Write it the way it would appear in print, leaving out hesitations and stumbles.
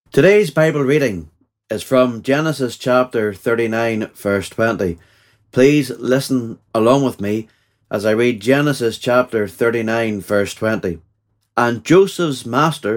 Today's Bible reading is from Genesis chapter 39, verse 20. Please listen along with me as I read Genesis chapter 39, verse 20. And Joseph's master